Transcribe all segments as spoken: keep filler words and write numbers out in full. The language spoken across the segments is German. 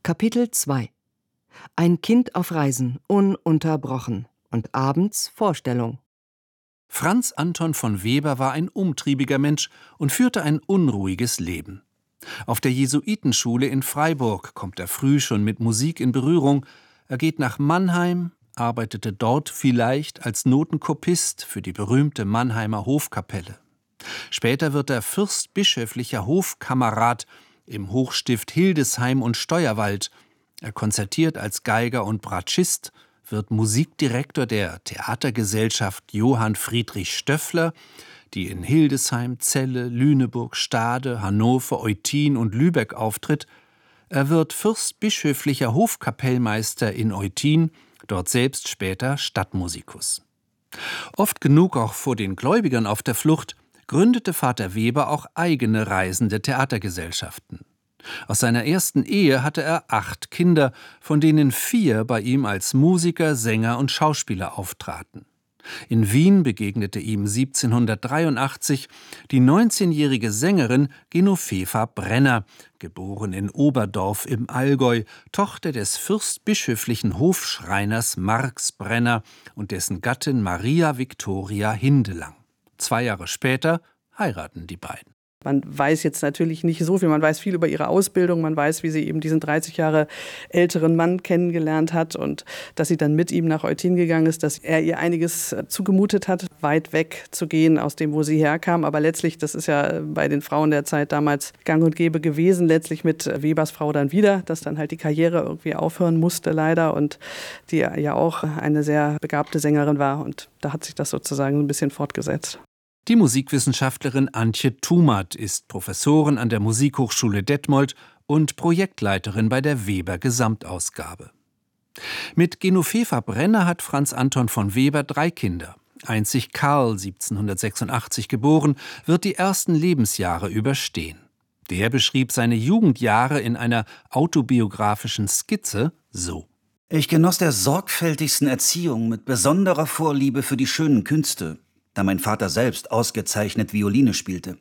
Kapitel zwei. Ein Kind auf Reisen, ununterbrochen. Und abends Vorstellung. Franz Anton von Weber war ein umtriebiger Mensch und führte ein unruhiges Leben. Auf der Jesuitenschule in Freiburg kommt er früh schon mit Musik in Berührung. Er geht nach Mannheim, arbeitete dort vielleicht als Notenkopist für die berühmte Mannheimer Hofkapelle. Später wird er fürstbischöflicher Hofkammerrat im Hochstift Hildesheim und Steuerwald. Er konzertiert als Geiger und Bratschist, wird Musikdirektor der Theatergesellschaft Johann Friedrich Stöffler, die in Hildesheim, Celle, Lüneburg, Stade, Hannover, Eutin und Lübeck auftritt. Er wird fürstbischöflicher Hofkapellmeister in Eutin, dort selbst später Stadtmusikus. Oft genug auch vor den Gläubigern auf der Flucht, gründete Vater Weber auch eigene reisende Theatergesellschaften. Aus seiner ersten Ehe hatte er acht Kinder, von denen vier bei ihm als Musiker, Sänger und Schauspieler auftraten. In Wien begegnete ihm siebzehnhundertdreiundachtzig die neunzehnjährige Sängerin Genoveva Brenner, geboren in Oberdorf im Allgäu, Tochter des fürstbischöflichen Hofschreiners Marx Brenner und dessen Gattin Maria Victoria Hindelang. Zwei Jahre später heiraten die beiden. Man weiß jetzt natürlich nicht so viel, man weiß viel über ihre Ausbildung, man weiß, wie sie eben diesen dreißig Jahre älteren Mann kennengelernt hat und dass sie dann mit ihm nach Eutin gegangen ist, dass er ihr einiges zugemutet hat, weit weg zu gehen aus dem, wo sie herkam. Aber letztlich, das ist ja bei den Frauen der Zeit damals gang und gäbe gewesen, letztlich mit Webers Frau dann wieder, dass dann halt die Karriere irgendwie aufhören musste leider und die ja auch eine sehr begabte Sängerin war und da hat sich das sozusagen ein bisschen fortgesetzt. Die Musikwissenschaftlerin Antje Thumat ist Professorin an der Musikhochschule Detmold und Projektleiterin bei der Weber Gesamtausgabe. Mit Genoveva Brenner hat Franz Anton von Weber drei Kinder. Einzig Karl, siebzehnhundertsechsundachtzig geboren, wird die ersten Lebensjahre überstehen. Der beschrieb seine Jugendjahre in einer autobiografischen Skizze so: Ich genoss der sorgfältigsten Erziehung mit besonderer Vorliebe für die schönen Künste, da mein Vater selbst ausgezeichnet Violine spielte.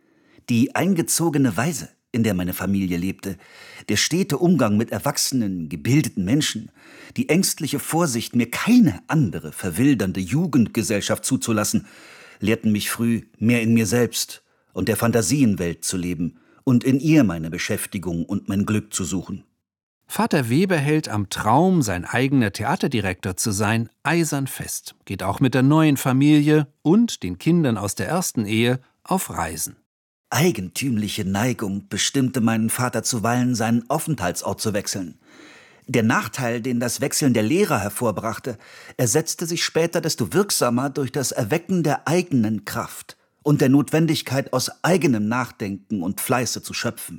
Die eingezogene Weise, in der meine Familie lebte, der stete Umgang mit erwachsenen, gebildeten Menschen, die ängstliche Vorsicht, mir keine andere verwildernde Jugendgesellschaft zuzulassen, lehrten mich früh, mehr in mir selbst und der Fantasienwelt zu leben und in ihr meine Beschäftigung und mein Glück zu suchen. Vater Weber hält am Traum, sein eigener Theaterdirektor zu sein, eisern fest, geht auch mit der neuen Familie und den Kindern aus der ersten Ehe auf Reisen. Eigentümliche Neigung bestimmte meinen Vater zuweilen, seinen Aufenthaltsort zu wechseln. Der Nachteil, den das Wechseln der Lehrer hervorbrachte, ersetzte sich später desto wirksamer durch das Erwecken der eigenen Kraft und der Notwendigkeit, aus eigenem Nachdenken und Fleiße zu schöpfen.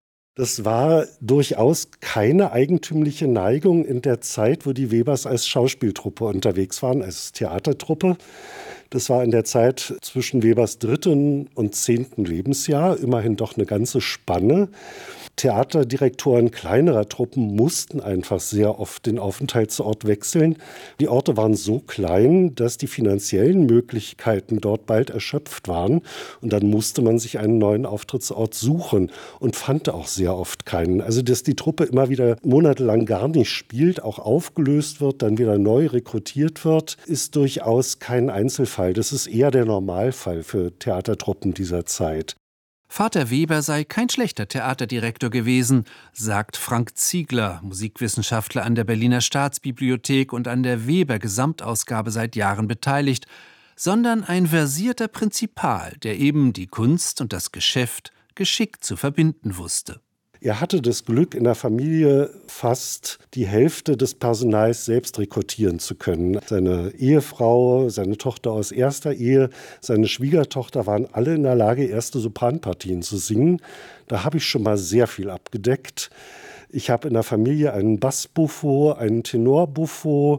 Das war durchaus keine eigentümliche Neigung in der Zeit, wo die Webers als Schauspieltruppe unterwegs waren, als Theatertruppe. Das war in der Zeit zwischen Webers dritten und zehnten Lebensjahr, immerhin doch eine ganze Spanne. Theaterdirektoren kleinerer Truppen mussten einfach sehr oft den Aufenthaltsort wechseln. Die Orte waren so klein, dass die finanziellen Möglichkeiten dort bald erschöpft waren. Und dann musste man sich einen neuen Auftrittsort suchen und fand auch sehr oft keinen. Also dass die Truppe immer wieder monatelang gar nicht spielt, auch aufgelöst wird, dann wieder neu rekrutiert wird, ist durchaus kein Einzelfall. Das ist eher der Normalfall für Theatertruppen dieser Zeit. Vater Weber sei kein schlechter Theaterdirektor gewesen, sagt Frank Ziegler, Musikwissenschaftler an der Berliner Staatsbibliothek und an der Weber Gesamtausgabe seit Jahren beteiligt, sondern ein versierter Prinzipal, der eben die Kunst und das Geschäft geschickt zu verbinden wusste. Er hatte das Glück, in der Familie fast die Hälfte des Personals selbst rekrutieren zu können. Seine Ehefrau, seine Tochter aus erster Ehe, seine Schwiegertochter waren alle in der Lage, erste Sopranpartien zu singen. Da habe ich schon mal sehr viel abgedeckt. Ich habe in der Familie einen Bassbuffo, einen Tenorbuffo,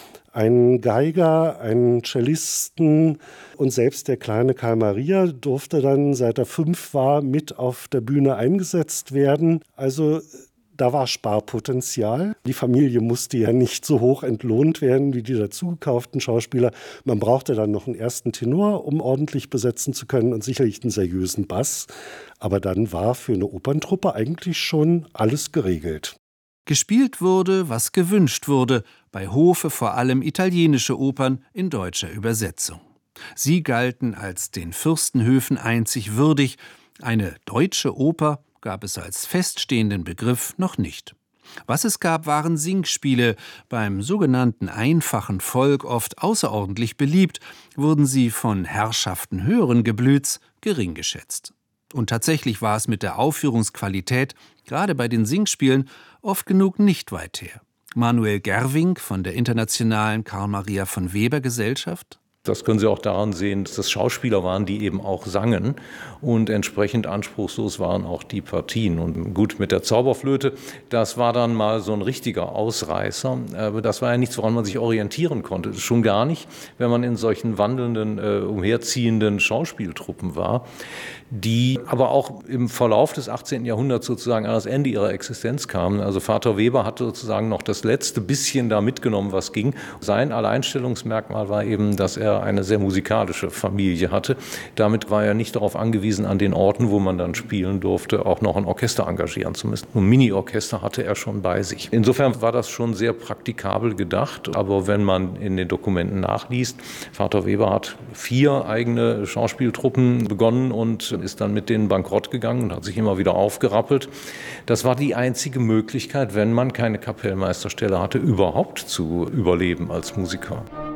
einen Geiger, einen Cellisten und selbst der kleine Karl Maria durfte dann, seit er fünf war, mit auf der Bühne eingesetzt werden. Also da war Sparpotenzial. Die Familie musste ja nicht so hoch entlohnt werden wie die dazugekauften Schauspieler. Man brauchte dann noch einen ersten Tenor, um ordentlich besetzen zu können und sicherlich einen seriösen Bass. Aber dann war für eine Operntruppe eigentlich schon alles geregelt. Gespielt wurde, was gewünscht wurde, bei Hofe vor allem italienische Opern in deutscher Übersetzung. Sie galten als den Fürstenhöfen einzig würdig, eine deutsche Oper gab es als feststehenden Begriff noch nicht. Was es gab, waren Singspiele, beim sogenannten einfachen Volk oft außerordentlich beliebt, wurden sie von Herrschaften höheren Geblüts gering geschätzt. Und tatsächlich war es mit der Aufführungsqualität, gerade bei den Singspielen, oft genug nicht weit her. Manuel Gerwing von der Internationalen Carl Maria von Weber Gesellschaft: Das können Sie auch daran sehen, dass das Schauspieler waren, die eben auch sangen, und entsprechend anspruchslos waren auch die Partien. Und gut, mit der Zauberflöte, das war dann mal so ein richtiger Ausreißer. Aber das war ja nichts, woran man sich orientieren konnte. Schon gar nicht, wenn man in solchen wandelnden, äh, umherziehenden Schauspieltruppen war, die aber auch im Verlauf des achtzehnten Jahrhunderts sozusagen an das Ende ihrer Existenz kamen. Also Vater Weber hat sozusagen noch das letzte bisschen da mitgenommen, was ging. Sein Alleinstellungsmerkmal war eben, dass er eine sehr musikalische Familie hatte. Damit war er nicht darauf angewiesen, an den Orten, wo man dann spielen durfte, auch noch ein Orchester engagieren zu müssen. Ein Mini-Orchester hatte er schon bei sich. Insofern war das schon sehr praktikabel gedacht. Aber wenn man in den Dokumenten nachliest, Vater Weber hat vier eigene Schauspieltruppen begonnen und ist dann mit denen bankrott gegangen und hat sich immer wieder aufgerappelt. Das war die einzige Möglichkeit, wenn man keine Kapellmeisterstelle hatte, überhaupt zu überleben als Musiker.